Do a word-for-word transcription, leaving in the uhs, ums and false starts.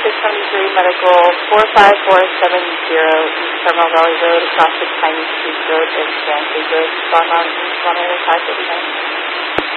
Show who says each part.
Speaker 1: six seventy-three Medical, four five four seven zero East Terminal Valley Road, across the Chinese Street Road in San Pedro, Belmont, East one oh five fifty-nine.